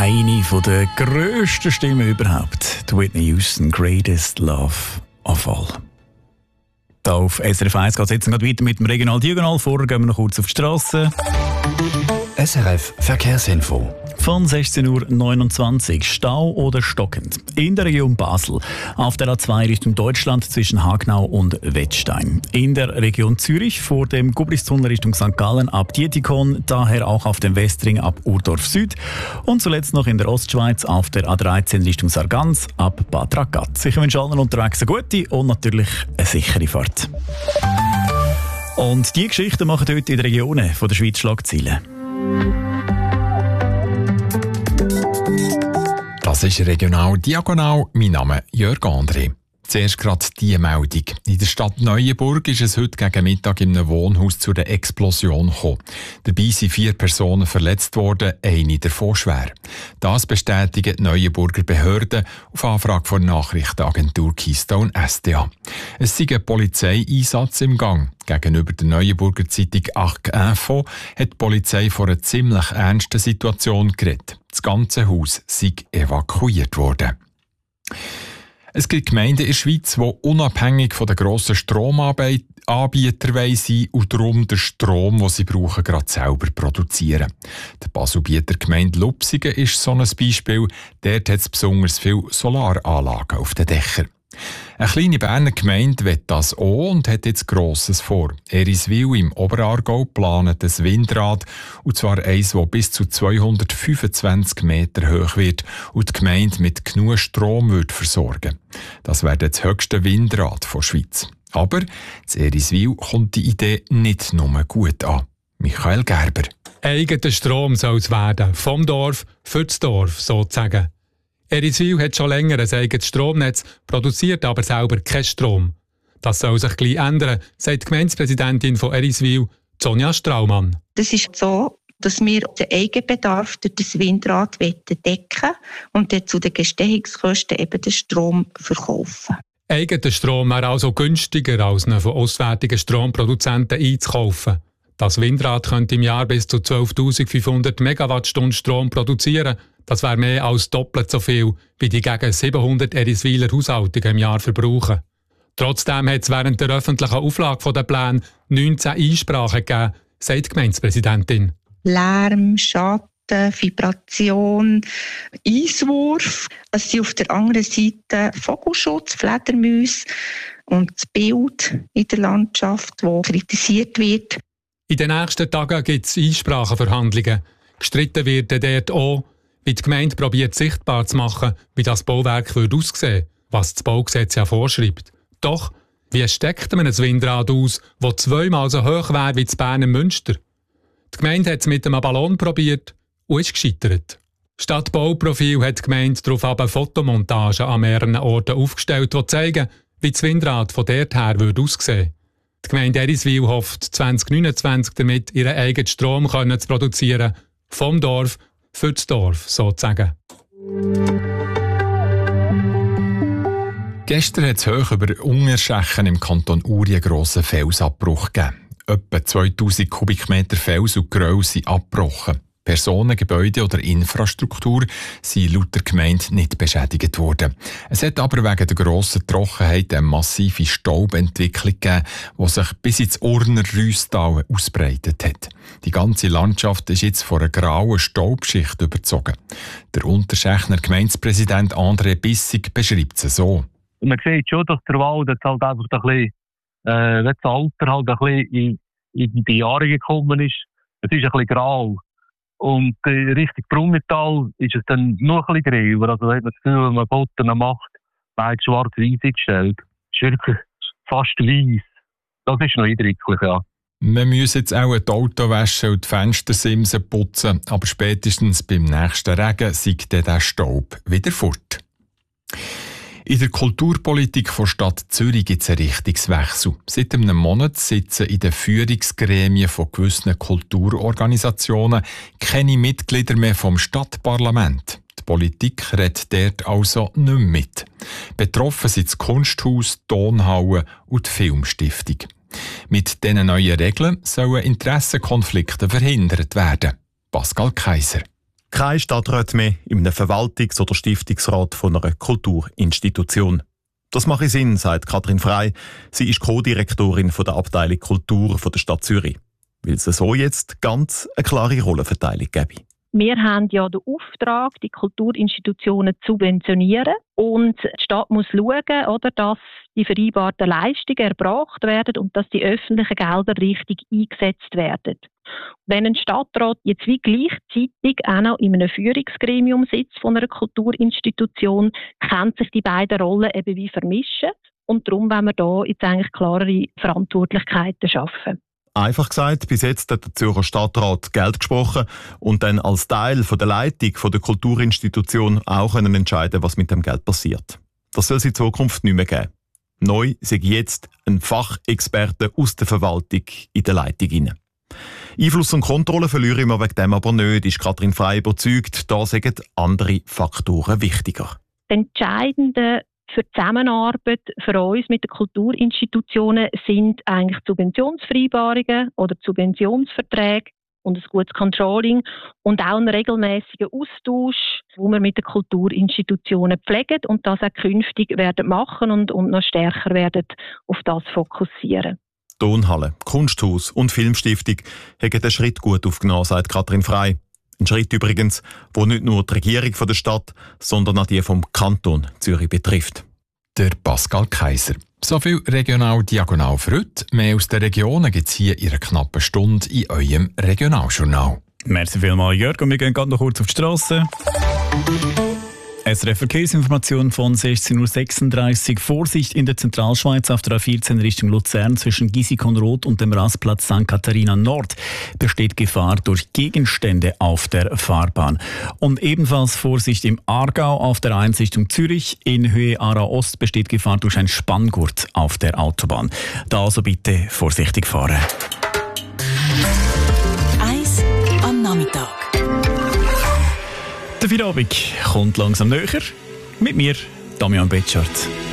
Eine der grössten Stimmen überhaupt. Die Whitney Houston, Greatest Love of All. Hier auf SRF 1 geht es jetzt gerade weiter mit dem Regional-Diagonal. Vorher gehen wir noch kurz auf die Straße. SRF Verkehrsinfo. Von 16.29 Uhr. Stau oder stockend. In der Region Basel. Auf der A2 Richtung Deutschland zwischen Hagnau und Wettstein. In der Region Zürich vor dem Gubristunnel Richtung St. Gallen ab Dietikon. Daher auch auf dem Westring ab Urdorf Süd. Und zuletzt noch in der Ostschweiz auf der A13 Richtung Sargans ab Bad Ragaz. Ich wünsche allen unterwegs eine gute und natürlich eine sichere Fahrt. Und die Geschichten machen heute in den Regionen von der Schweiz Schlagzeilen. Das ist Regional Diagonal. Mein Name ist Jörg André. Zuerst gerade diese Meldung. In der Stadt Neuenburg ist es heute gegen Mittag in einem Wohnhaus zu einer Explosion gekommen. Dabei sind 4 Personen verletzt worden, eine davon schwer. Das bestätigen die Neuenburger Behörden auf Anfrage von der Nachrichtenagentur Keystone SDA. Es sei ein Polizeieinsatz im Gang. Gegenüber der Neuenburger Zeitung Arc Info hat die Polizei vor einer ziemlich ernsten Situation geredet. Das ganze Haus sei evakuiert worden. Es gibt Gemeinden in der Schweiz, die unabhängig von den grossen Stromanbietern sein und darum den Strom, den sie brauchen, gerade selber produzieren. Die Baselbieter Gemeinde Lupsigen ist so ein Beispiel. Dort hat es besonders viele Solaranlagen auf den Dächern. Eine kleine Berner Gemeinde will das auch und hat jetzt Grosses vor. Eriswil im Oberaargau plant ein Windrad, und zwar eins, das bis zu 225 Meter hoch wird und die Gemeinde mit genug Strom wird versorgen. Das wäre das höchste Windrad der Schweiz. Aber in Eriswil kommt die Idee nicht nur gut an. Michael Gerber. Eigener Strom soll es werden, vom Dorf für das Dorf sozusagen. Eriswil hat schon länger ein eigenes Stromnetz, produziert aber selber keinen Strom. Das soll sich gleich ändern, sagt die Gemeindepräsidentin von Eriswil, Sonja Straumann. Das ist so, dass wir den Eigenbedarf durch das Windrad decken und dann zu den Gestehungskosten eben den Strom verkaufen. Eigener Strom wäre also günstiger, als ihn von auswärtigen Stromproduzenten einzukaufen. Das Windrad könnte im Jahr bis zu 12.500 Megawattstunden Strom produzieren. Das wäre mehr als doppelt so viel, wie die gegen 700 Eriswiler Haushalte im Jahr verbrauchen. Trotzdem hat es während der öffentlichen Auflage der Pläne 19 Einsprachen gegeben, sagt die Gemeindepräsidentin. Lärm, Schatten, Vibration, Eiswurf. Es sind auf der anderen Seite Vogelschutz, Fledermäuse und das Bild in der Landschaft, das kritisiert wird. In den nächsten Tagen gibt es Einsprachenverhandlungen. Gestritten wird dort auch, wie die Gemeinde probiert sichtbar zu machen, wie das Bauwerk aussehen würde, was das Baugesetz ja vorschreibt. Doch, wie steckt man ein Windrad aus, das 2-mal so hoch wäre wie das Berner Münster? Die Gemeinde hat es mit einem Ballon probiert und ist gescheitert. Statt Bauprofil hat die Gemeinde daraufhin Fotomontagen an mehreren Orten aufgestellt, die zeigen, wie das Windrad von dort her aussehen würde. Die Gemeinde Eriswil hofft 2029 damit, ihren eigenen Strom zu produzieren, vom Dorf für das Dorf sozusagen. Gestern hat es hoch über Unterschechen im Kanton Uri einen grossen Felsabbruch gegeben. Etwa 2000 Kubikmeter Fels und Geröll sind abgebrochen. Personen, Gebäude oder Infrastruktur sind laut der Gemeinde nicht beschädigt worden. Es hat aber wegen der grossen Trockenheit eine massive Staubentwicklung gegeben, die sich bis ins Urner Rüstal ausbreitet hat. Die ganze Landschaft ist jetzt von einer grauen Staubschicht überzogen. Der Unterschechner Gemeindepräsident André Bissig beschreibt es so. Man sieht schon, dass der Wald jetzt halt einfach ein bisschen, das Alter halt ein bisschen in die Jahre gekommen ist. Es ist ein bisschen grau. Und Richtung Brunnental ist es dann noch ein bisschen grauer. Also da hat man das Gefühl, wenn man Fotos macht, wird schwarz-weiß eingestellt. Es ist wirklich fast weiss. Das ist noch eindrücklich, ja. Wir müssen jetzt auch die Auto waschen und die Fenstersimsen putzen, aber spätestens beim nächsten Regen sei der Staub wieder fort. In der Kulturpolitik der Stadt Zürich gibt es einen Richtungswechsel. Seit einem Monat sitzen in den Führungsgremien von gewissen Kulturorganisationen keine Mitglieder mehr vom Stadtparlament. Die Politik redet dort also nicht mehr mit. Betroffen sind das Kunsthaus, die Tonhalle und die Filmstiftung. Mit diesen neuen Regeln sollen Interessenkonflikte verhindert werden. Pascal Kaiser. Kein Stadtrat mehr in einem Verwaltungs- oder Stiftungsrat von einer Kulturinstitution. Das mache Sinn, sagt Katrin Frey. Sie ist Co-Direktorin der Abteilung Kultur der Stadt Zürich. Weil es so jetzt ganz eine klare Rollenverteilung gäbe. Wir haben ja den Auftrag, die Kulturinstitutionen zu subventionieren. Und die Stadt muss schauen, oder, dass die vereinbarten Leistungen erbracht werden und dass die öffentlichen Gelder richtig eingesetzt werden. Wenn ein Stadtrat jetzt wie gleichzeitig auch noch in einem Führungsgremium sitzt von einer Kulturinstitution, können sich die beiden Rollen eben wie vermischen. Und darum wollen wir da jetzt eigentlich klarere Verantwortlichkeiten schaffen. Einfach gesagt, bis jetzt hat der Zürcher Stadtrat Geld gesprochen und dann als Teil der Leitung der Kulturinstitution auch entscheiden, was mit dem Geld passiert. Das soll es in Zukunft nicht mehr geben. Neu sei jetzt ein Fachexperte aus der Verwaltung in der Leitung hinein. Einfluss und Kontrolle verlieren wir wegen dem aber nicht, ist Katrin Frey überzeugt. Da sind andere Faktoren wichtiger. Das Entscheidende für die Zusammenarbeit für uns mit den Kulturinstitutionen sind eigentlich Subventionsvereinbarungen oder Subventionsverträge und ein gutes Controlling und auch ein regelmäßiger Austausch, wo wir mit den Kulturinstitutionen pflegen und das auch künftig werden machen und noch stärker werden auf das fokussieren. Tonhalle, Kunsthaus und Filmstiftung haben den Schritt gut aufgenommen, sagt Katrin Frey. Ein Schritt übrigens, der nicht nur die Regierung der Stadt, sondern auch die vom Kanton Zürich betrifft. Der Pascal Kaiser. So viel Regional-Diagonal für heute. Mehr aus den Regionen gibt es hier in einer knappen Stunde in eurem Regionaljournal. Merci vielmals, Jörg. Und wir gehen gerade noch kurz auf die Straße. SRF Verkehrsinformation von 16.36 Uhr. Vorsicht in der Zentralschweiz auf der A14 Richtung Luzern zwischen Gisikon-Rot und dem Rastplatz St. Katharina Nord besteht Gefahr durch Gegenstände auf der Fahrbahn. Und ebenfalls Vorsicht im Aargau auf der 1 Richtung Zürich. In Höhe Aarau Ost besteht Gefahr durch ein Spanngurt auf der Autobahn. Da also bitte vorsichtig fahren. Eis am Nachmittag. Der Feierabend kommt langsam näher. Mit mir, Damian Betschart.